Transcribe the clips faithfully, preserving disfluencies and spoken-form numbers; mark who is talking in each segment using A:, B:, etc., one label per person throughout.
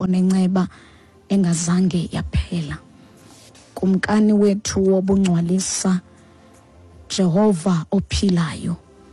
A: ikhona enceba engazange yaphela. Kumkani wethu wobungcwalisa, Jehova ophilayo,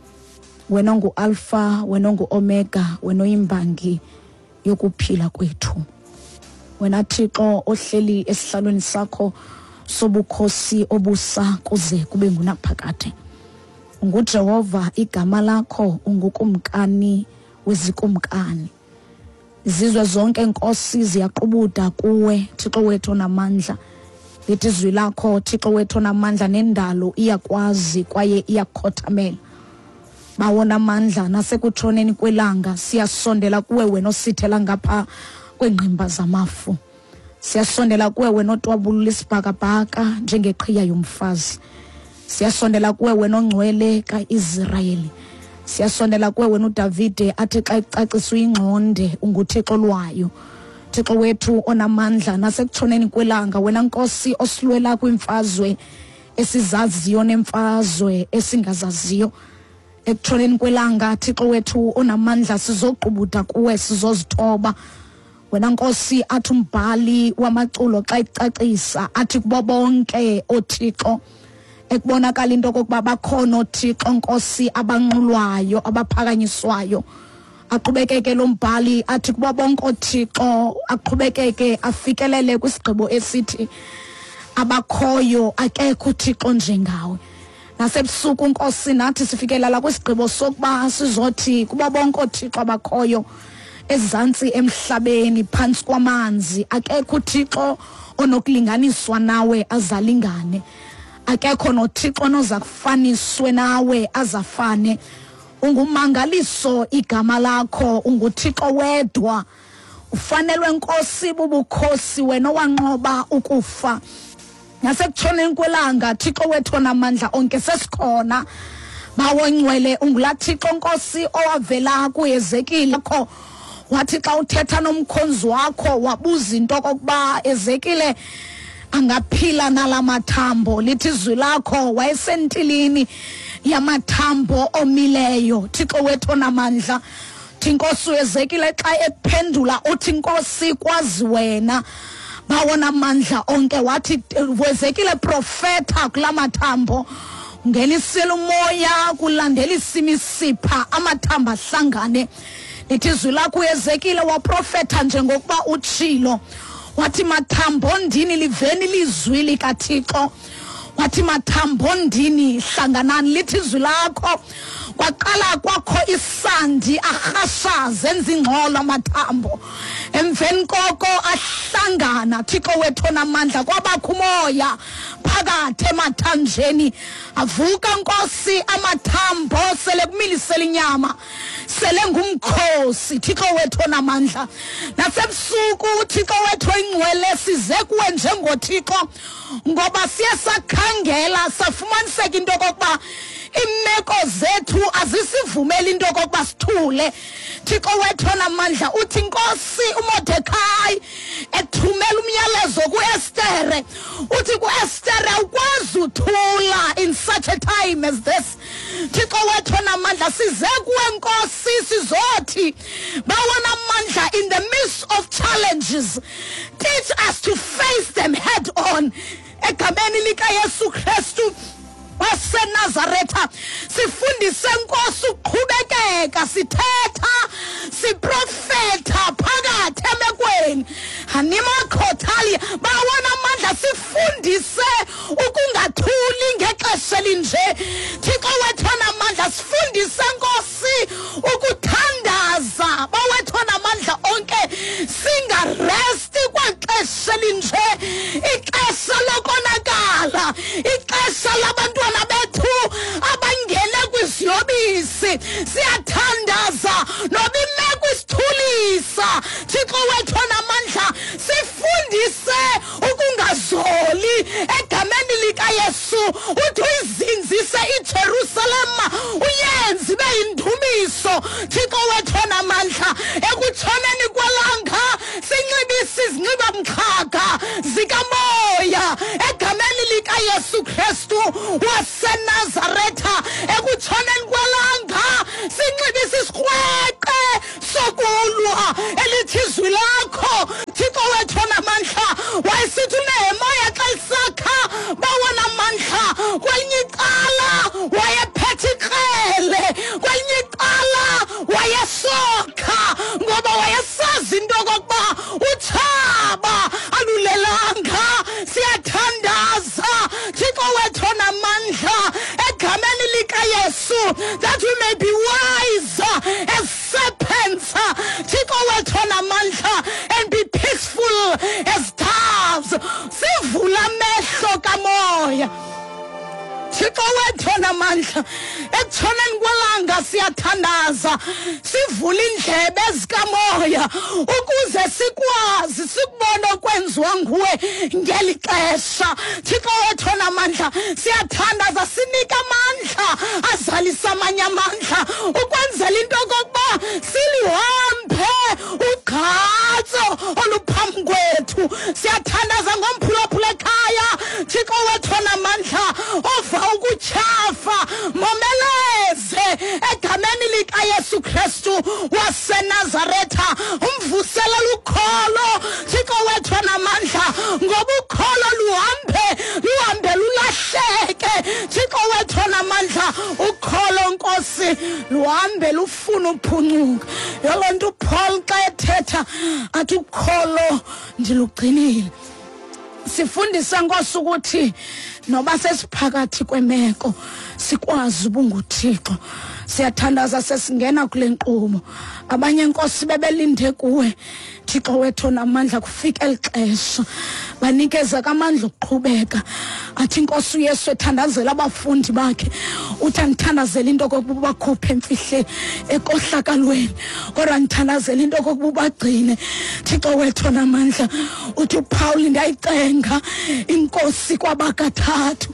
A: wena ngu Alpha, wena ngu Omega, wena oyimbangi yokuphila kwethu. Wena Thixo ohleli esihlalweni sakho sobukhosi obusa kuze kube ngunaphakade. UnguJehova, igama lakho ungukumkani wezikumkani. Izizwe zonke Nkosi ziyaqhubuda kuwe, Thixo wethu onamandla. Lithi izwi lakho, Thixo wethu onamandla, nendalo iyakwazi kwaye iyakhothamela. Bawona amandla nasekutshoneni kwelanga siyasondela kuwe wena osithela ngapha kwengqimba zamafu. Siyasondela kuwe wena otwabulula isibhakabhaka njengeqhiya yomfazi. Siyasondela kuwe wena ongcwele kaIsrayeli. Siyasondela kuwe wena uDavide athi xa ecacisa uyingqonde unguThixo lwayo. Thixo wethu onamandla nasekutshoneni kwelanga, wena Nkosi osilwela kwimfazwe esizaziyo nemfazwe esingazaziyo. Ekutshoneni kwelanga Thixo wethu onamandla sizoqhubuda kuwe, sizozithoba. Wena Nkosi athi umbhali wamaculo xa ecacisa athi kubo bonke oThixo ekubonakala into kokuba bakhona oThixo Nkosi abanqulwayo, abaphakanyiswayo. Aqhubekeke lo mbhali athi kubo bonke oThixo, aqhubekeke afikelele kwisigqibo esithi abakhoyo akekho uThixo njengawe. Nasebusuku Nkosi nathi sifikelela kwisigqibo sokuba sizothi kubo bonke oThixo abakhoyo ezantsi emhlabeni phantsi kwamanzi, akekho uThixo onokulinganiswa nawe azalingane. Akekho noThixo onoza kufaniswe nawe azafane. Ungumangaliso igama lakho, unguThixo wedwa. Ufanelwe Nkosi bubukhosi, wena wanqoba ukufa. Nasekutshoneni kwelanga Thixo wethu onamandla onke sesikhona. Bawongcwele ungulaThixo Nkosi owavela kuEzekile kho wathi xa uthetha nomkhonzi wakho wabuza into kokuba Ezekile angaphila nalamathambo. Lithi izwi lakho wayesentilini yamathambo omileyo. Thixo wethu onamandla, Nkosi uEzekile xa ephendula uthi Nkosi kwazi wena. Bawona amandla onke wathi uEzekile profeta kulamathambo, ungenisela umoya kulandela isimisipha amathambo ahlangane. Lithi izwi lakho uEzekile waprofeta njengokuba utshilo. Wathi mathambo ndini liveni lizwi likaThixo. Wathi mathambo ndini hlanganani. Lithi izwi lakho kwaqala kwakho isandi arhasha zenza ingxolo amathambo. Emveni koko ahlangana Thixo wethu onamandla, kwabakho umoya phakathi emathanjeni. Avuka Nkosi amathambo sele kumilisela inyama, sele ngumkhosi Thixo wethu onamandla. Nasebusuku Thixo wethu oyingcwele size kuwe njengoThixo, ngoba siye sakhangela safumaniseka into kokuba imeko zethu azisivumeli into kokuba sithule. Thixo wethu onamandla uthi Nkosi uMordekhai ethumela umyalezo kuEstere, uthi kuEstere ukwazi uthula in such a time as this. Thixo wethu onamandla size kuwe Nkosi sizothi bawona amandla in the midst of challenges, teach us to face them head on. Egameni lika Yesu Kristu waseNazaretha sifundise Nkosi uqhubekeka sithetha siprofeta phakathi emekweni. Hanima khotali bawona amandla sifundise ukungathuli ngexesha linje. Thixo wethu onamandla sifundise Nkosi ukuthandaza. Bawethu onamandla onke singaresti kwaxesha linje, ixesha lokonakala, ixesha labantwana bethu abangene kwiziyobisi. Siyathandaza noba imeko isithulisa. Thixo wethu onamandla sifundise ukungazoli egameni lika Yesu. Uthi uyizinzise iJerusalem uyenze ibe yindumiso. Thixo wethu onamandla ekutshoneni kwelanga sinxibise izinxiba mxhaga zikamoya egameni lika Yesu Kristu waseNazaretha. Ekutshoneni kwelanga sinxibise isikrweqe sokulwa elithi izwi lakho kokuba uthaba alulelanga. Siyathandaza Thixo wethu namandla egameni lika Yesu, that we may be wise as serpents Thixo wethu namandla, and be peaceful as doves. Sivula amehlo kamoya Thixo wethu namandla, ekuthoneni kwelanga siyathandaza. Sivula indlebe ezikamoya ukuze sikwazi sikubone okwenziwa nguwe ngeli xesha. Thixo wethu namandla, siyathandaza. Sinika amandla azalisa amanye amandla ukwenzela into okokuba silihambe ugqatso oluphambi kwethu. Siyathandaza ngomphulaphula ekhaya Thixo wethu namandla, ova ukutyhafa momeleze egameni lika Yesu Kristu waseNazaretha. Umvuselela ukholo Thixo wethu namandla, ngoba ukholo luhambe luhambe lulahleke Thixo wethu namandla. Ukholo Nkosi luhambe lufuna uphuncuka. Yiloo nto uPaul xa ethetha athi ukholo ndilugcinile. Sifundisa Nkosi ukuthi noba sesiphakathi kwemeko sikwazi ubunguThixo. Siyathandaza sesingena kule nkqubo. Abanye Nkosi bebelinde kuwe Thixo wethu namandla kufika elixesha banikeza kamandla ukuqhubeka. Athi Nkosi uYesu ethandazela abafundi bakhe, uthi andithandazela into kokuba bakhuphe emfihle ekohlakalweni, kodwa ndithandazela into kokuba bagcine Thixo wethu namandla. Uthi uPaul ndayicenga inkosi kwabakathathu.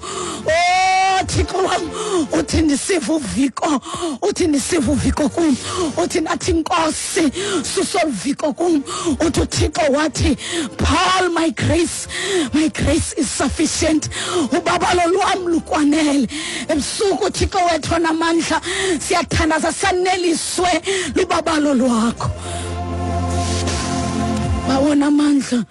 A: Oh Thixo wam, uthi ndisiva uviko, uthi ndisiva uviko kum, uthi nathi Nkosi susolviko kum. Uthi uThixo wathi Paul, my grace my grace is sufficient. Ubabalo lwam lukwanele. Ebusuku Thixo wethu namandla, siyathandaza saneliswe lubabalo lwakho. Bawona amandla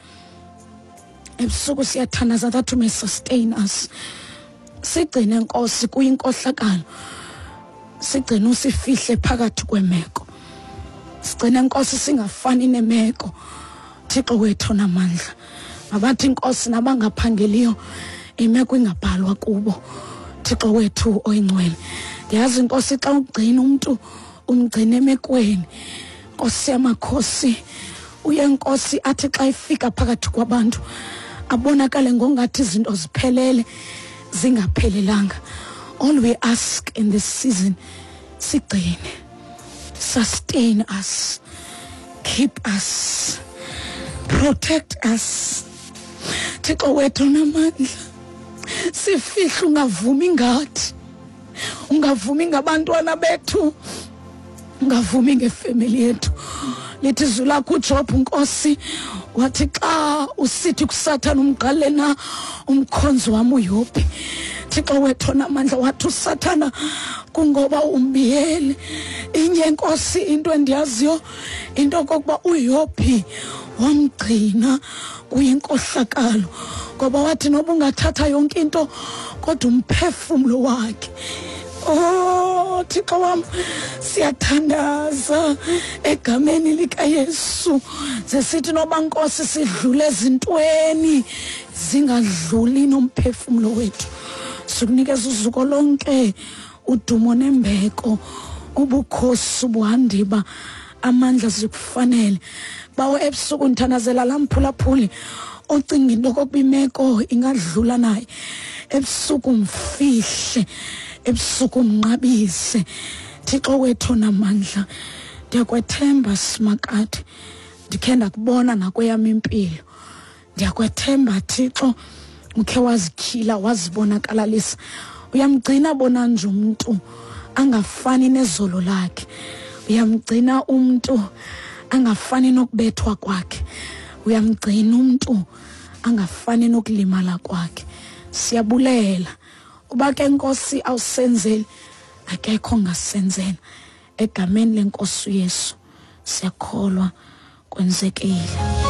A: ebusuku siyathandaza that you may sustain us. Sigcine Nkosi kuyinkohlakalo, sigcine usifihle phakathi kwemeko. Sigcine Nkosi singafani nemeko Thixo wethu namandla. Abathi Nkosi nabangaphangeliyo imeko ingabhalwa kubo Thixo wethu oyingcwele. Yazi Nkosi xa ugcina umuntu umgcina emekweni Nkosi yamakhosi, uye Nkosi athi xa ifika phakathi kwabantu abonakale ngongathi izinto ziphelele zingaphelelanga. All we ask in this season, sigcine, sustain us, keep us, protect us Thixo wethu namandla. Sifihle ungavumi ngathi, ungavumi ngabantwana bethu, ungavumi ngefamily yethu. Lithi izwi lakho uJob Nkosi wathi xa usithi kuSathane umqale na umkhonzi wami uYobi. Thixo wethu namandla wathi uSathana kungoba umbiyele. Inye Nkosi into endiyaziyo into kokuba uYobi wamgcina kuyinkohlakalo, ngoba wathi noba ungathatha yonke into kodwa umphefumulo wakhe. Oh Thixo wam, siyathandaza egameni lika Yesu. Sesithi noba Nkosi sidlule ezintweni zingadluli nomphefumulo wethu. Sikunikeza uzuko lonke udumo nembeko, ubukhosi buhandiba, amandla zikufanele. Bawo ebusuku ndithandazela lamphulaphuli ocinga into kokuba imeko ingadlula naye. Ebusuku mfihle, ebusuku mnqabise Thixo wethu namandla. Ndiyakwethemba simakade, ndikhe ndakubona nakweyam impilo. Ndiyakwethemba Thixo ukhe wazikhila wazibonakalalisa. Uyamgcina bona nje umuntu angafani nezolo lakhe. Uyamgcina umuntu angafani nokubethwa kwakhe. Uyamgcina umuntu angafani nokulimala kwakhe. Siyabulela uba ke Nkosi awusenzeli akekho ngasenzela. Egameni leNkosi uYesu siyakholwa kwenzekile.